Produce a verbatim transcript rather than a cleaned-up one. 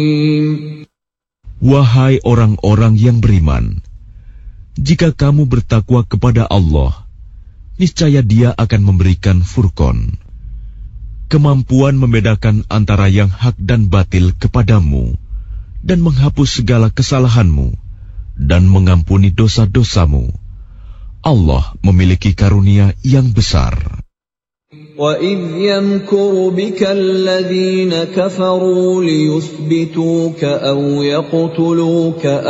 Wahai orang-orang yang beriman, jika kamu bertakwa kepada Allah, niscaya Dia akan memberikan furqan, kemampuan membedakan antara yang hak dan batil kepadamu, dan menghapus segala kesalahanmu, dan mengampuni dosa-dosamu. Allah memiliki karunia yang besar. وَإِذْ يَمْكُرُ بِكَ الَّذِينَ كَفَرُوا لِيُثْبِتُوكَ أَوْ يَقْتُلُوكَ